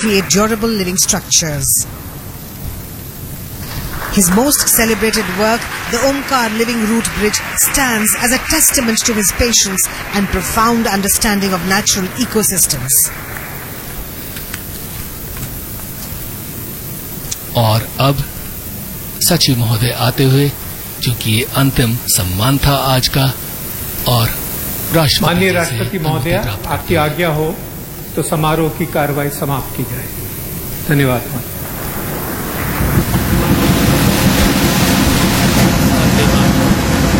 create durable living structures. His most celebrated work, the Omkar Living Root Bridge, stands as a testament to his patience and profound understanding of natural ecosystems. और अब सचिव महोदय आते हुए, क्योंकि ये अंतिम सम्मान था आज का, और माननीय राष्ट्रपति महोदय, आपकी आज्ञा हो तो समारोह की कार्रवाई समाप्त की जाए। धन्यवाद।